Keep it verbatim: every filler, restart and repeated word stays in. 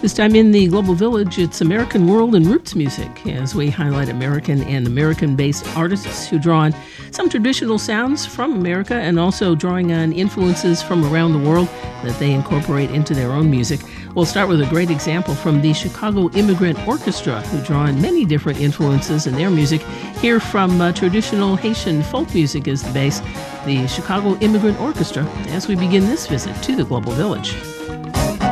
This time in the Global Village, it's American World and Roots music as we highlight American and American-based artists who draw on some traditional sounds from America and also drawing on influences from around the world that they incorporate into their own music. We'll start with a great example from the Chicago Immigrant Orchestra, who draw on many different influences in their music. Here from uh, traditional Haitian folk music as the base, the Chicago Immigrant Orchestra, as we begin this visit to the Global Village.